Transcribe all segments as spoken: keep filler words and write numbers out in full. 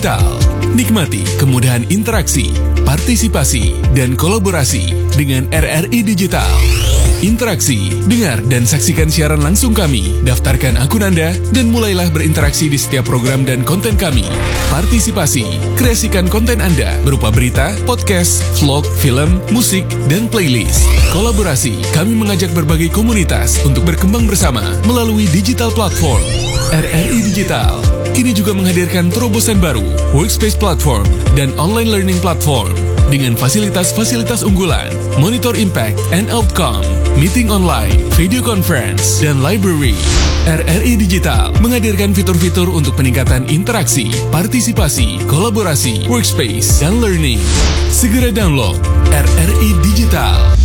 Digital. Nikmati kemudahan interaksi, partisipasi, dan kolaborasi dengan R R I Digital. Interaksi, dengar dan saksikan siaran langsung kami, daftarkan akun Anda, dan mulailah berinteraksi di setiap program dan konten kami. Partisipasi, kreasikan konten Anda berupa berita, podcast, vlog, film, musik, dan playlist. Kolaborasi, kami mengajak berbagai komunitas untuk berkembang bersama melalui digital platform. R R I Digital kini juga menghadirkan terobosan baru, workspace platform, dan online learning platform dengan fasilitas-fasilitas unggulan, monitor impact and outcome, meeting online, video conference, dan library. R R I Digital menghadirkan fitur-fitur untuk peningkatan interaksi, partisipasi, kolaborasi, workspace, dan learning. Segera download R R I Digital.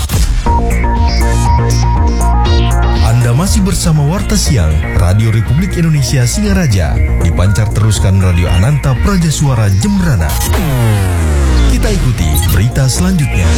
Anda masih bersama Warta Siang Radio Republik Indonesia Singaraja, dipancar teruskan Radio Ananta Praja Suara Jembrana. Kita ikuti berita selanjutnya.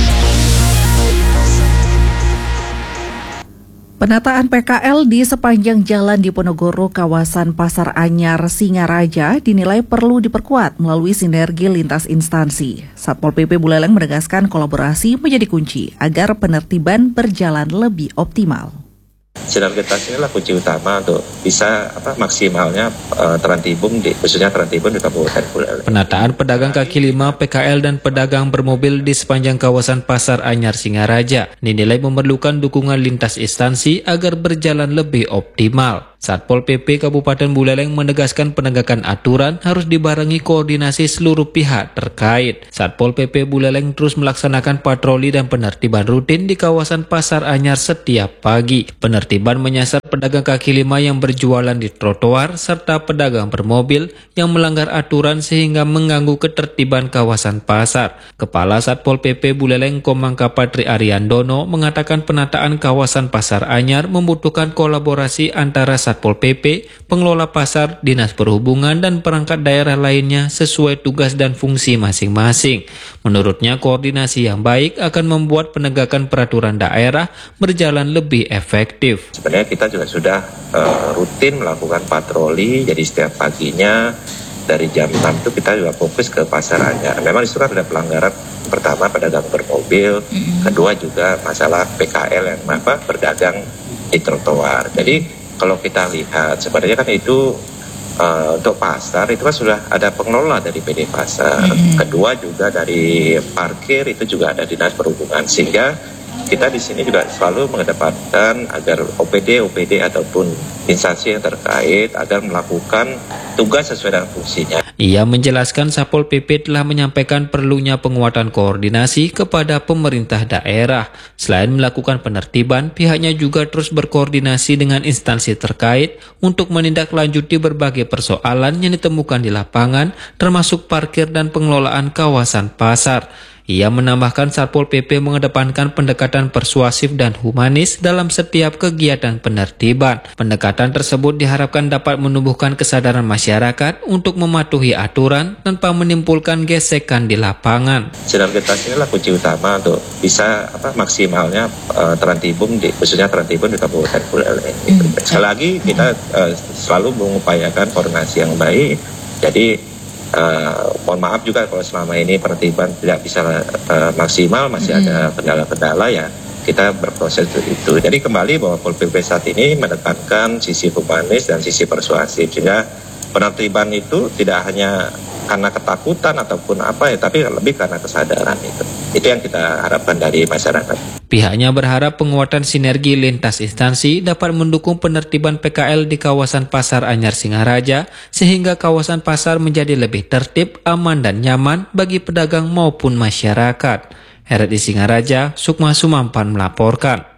Penataan P K L di sepanjang Jalan Diponegoro kawasan Pasar Anyar Singaraja dinilai perlu diperkuat melalui sinergi lintas instansi. Satpol P P Buleleng menegaskan kolaborasi menjadi kunci agar penertiban berjalan lebih optimal. Sinergitas inilah kunci utama untuk bisa apa maksimalnya uh, terantibung di khususnya terantibung di Kabupaten Buleleng. Penataan pedagang kaki lima, P K L dan pedagang bermobil di sepanjang kawasan Pasar Anyar Singaraja dinilai memerlukan dukungan lintas instansi agar berjalan lebih optimal. Satpol P P Kabupaten Buleleng menegaskan penegakan aturan harus dibarengi koordinasi seluruh pihak terkait. Satpol P P Buleleng terus melaksanakan patroli dan penertiban rutin di kawasan Pasar Anyar setiap pagi. Penertiban menyasar pedagang kaki lima yang berjualan di trotoar serta pedagang bermobil yang melanggar aturan sehingga mengganggu ketertiban kawasan pasar. Kepala Satpol P P Buleleng Komangka Patri Ariandono mengatakan penataan kawasan Pasar Anyar membutuhkan kolaborasi antara Satpol P P, pengelola pasar, dinas perhubungan, dan perangkat daerah lainnya sesuai tugas dan fungsi masing-masing. Menurutnya, koordinasi yang baik akan membuat penegakan peraturan daerah berjalan lebih efektif. Sebenarnya kita juga sudah uh, rutin melakukan patroli, jadi setiap paginya dari jam enam itu kita juga fokus ke Pasar Anyar. Memang itu kan ada pelanggaran, pertama pedagang bermobil, mm-hmm. kedua juga masalah P K L yang apa berdagang di trotoar. Jadi kalau kita lihat sebenarnya kan itu uh, untuk pasar itu kan sudah ada pengelola dari P D Pasar. Mm-hmm. Kedua juga dari parkir itu juga ada dinas perhubungan, sehingga kita di sini juga selalu mengedepankan agar O P D O P D ataupun instansi yang terkait agar melakukan tugas sesuai dengan fungsinya. Ia menjelaskan Satpol P P telah menyampaikan perlunya penguatan koordinasi kepada pemerintah daerah. Selain melakukan penertiban, pihaknya juga terus berkoordinasi dengan instansi terkait untuk menindaklanjuti berbagai persoalan yang ditemukan di lapangan, termasuk parkir dan pengelolaan kawasan pasar. Ia menambahkan Satpol P P mengedepankan pendekatan persuasif dan humanis dalam setiap kegiatan penertiban. Pendekatan tersebut diharapkan dapat menumbuhkan kesadaran masyarakat untuk mematuhi aturan tanpa menimbulkan gesekan di lapangan. Sinergitas inilah kunci utama untuk bisa apa maksimalnya uh, terantibung di khususnya terantibung di Kabupaten Buleleng. Mm. Sekali lagi kita uh, selalu mengupayakan koordinasi yang baik. Jadi Uh, mohon maaf juga kalau selama ini penertiban tidak bisa uh, maksimal, masih mm-hmm. ada kendala-kendala ya, kita berproses itu. Jadi kembali bahwa Satpol P P saat ini menekankan sisi humanis dan sisi persuasif, sehingga penertiban itu tidak hanya karena ketakutan ataupun apa ya, tapi lebih karena kesadaran itu. Itu yang kita harapkan dari masyarakat. Pihaknya berharap penguatan sinergi lintas instansi dapat mendukung penertiban P K L di kawasan Pasar Anyar Singaraja sehingga kawasan pasar menjadi lebih tertib, aman dan nyaman bagi pedagang maupun masyarakat. R R I Singaraja, Sukma Sumampan melaporkan.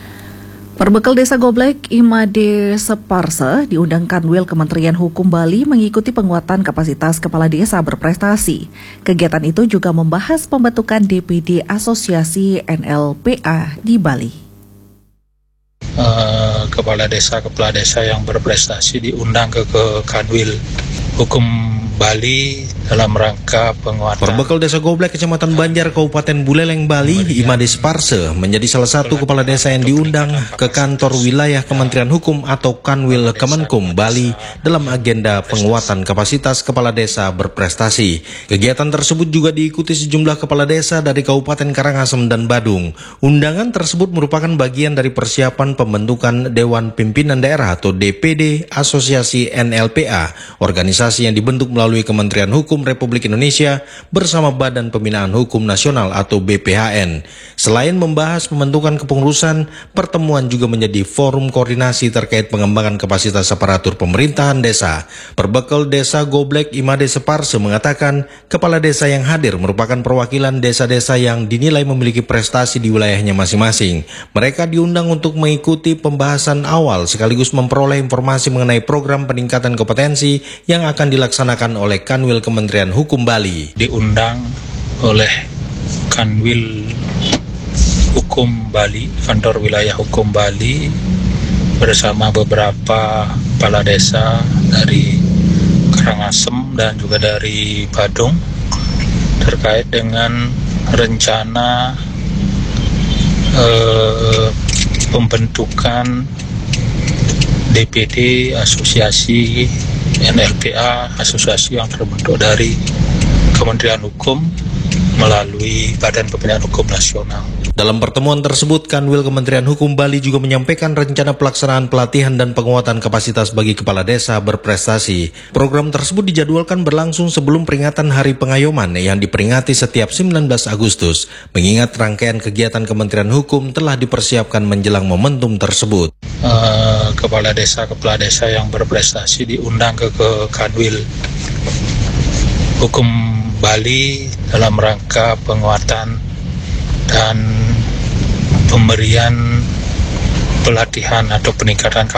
Perbekal Desa Goblek, Imade Separse diundang Kanwil Kementerian Hukum Bali mengikuti penguatan kapasitas kepala desa berprestasi. Kegiatan itu juga membahas pembentukan D P D Asosiasi N L P A di Bali. Uh, kepala desa-kepala desa yang berprestasi diundang ke, ke Kanwil Hukum Bali dalam rangka penguatan. Perbekal Desa Goblek, Kecamatan Banjar, Kabupaten Buleleng, Bali, Imade Separse menjadi salah satu kepala desa yang diundang ke kantor wilayah Kementerian Hukum atau Kanwil Kemenkum Bali dalam agenda penguatan kapasitas kepala desa berprestasi. Kegiatan tersebut juga diikuti sejumlah kepala desa dari Kabupaten Karangasem dan Badung. Undangan tersebut merupakan bagian dari persiapan pembentukan Dewan Pimpinan Daerah atau D P D Asosiasi N L P A, organisasi yang dibentuk melalui Kementerian Hukum Republik Indonesia bersama Badan Pembinaan Hukum Nasional atau B P H N. Selain membahas pembentukan kepengurusan, pertemuan juga menjadi forum koordinasi terkait pengembangan kapasitas aparatur pemerintahan desa. Perbekal Desa Goblek Imade Separse mengatakan, kepala desa yang hadir merupakan perwakilan desa-desa yang dinilai memiliki prestasi di wilayahnya masing-masing. Mereka diundang untuk mengikuti pembahasan awal sekaligus memperoleh informasi mengenai program peningkatan kompetensi yang akan dilaksanakan oleh Kanwil Kementerian Hukum Bali. Diundang oleh Kanwil Hukum Bali, kantor wilayah Hukum Bali, bersama beberapa kepala desa dari Karangasem dan juga dari Badung terkait dengan rencana eh, pembentukan D P D Asosiasi N L P A, asosiasi yang terbentuk dari Kementerian Hukum melalui Badan Pembinaan Hukum Nasional. Dalam pertemuan tersebut, Kanwil Kementerian Hukum Bali juga menyampaikan rencana pelaksanaan pelatihan dan penguatan kapasitas bagi kepala desa berprestasi. Program tersebut dijadwalkan berlangsung sebelum peringatan Hari Pengayoman yang diperingati setiap sembilan belas Agustus, mengingat rangkaian kegiatan Kementerian Hukum telah dipersiapkan menjelang momentum tersebut. Uh, kepala desa-kepala desa yang berprestasi diundang ke, ke Kanwil Hukum Bali dalam rangka penguatan dan pemberian pelatihan atau peningkatan